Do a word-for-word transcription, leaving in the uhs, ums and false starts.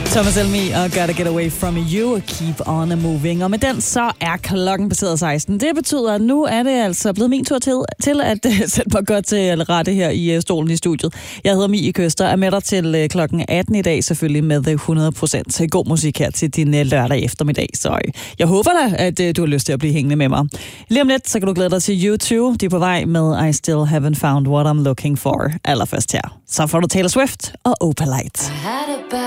Thomas Helmig og Gotta Get Away From You og Keep On Moving. Og med den så er klokken passeret seksten. Det betyder, at nu er det altså blevet min tur til, til at uh, sætte mig godt til rette her i uh, stolen i studiet. Jeg hedder Mie Køster og er med dig til uh, klokken atten i dag, selvfølgelig med hundrede procent god musik her til din uh, lørdag eftermiddag. Så uh, jeg håber da, at uh, du har lyst til at blive hængende med mig. Lige om lidt, så kan du glæde dig til U to. De er på vej med I Still Haven't Found What I'm Looking For allerførst her. Så får du Taylor Swift og Opalite.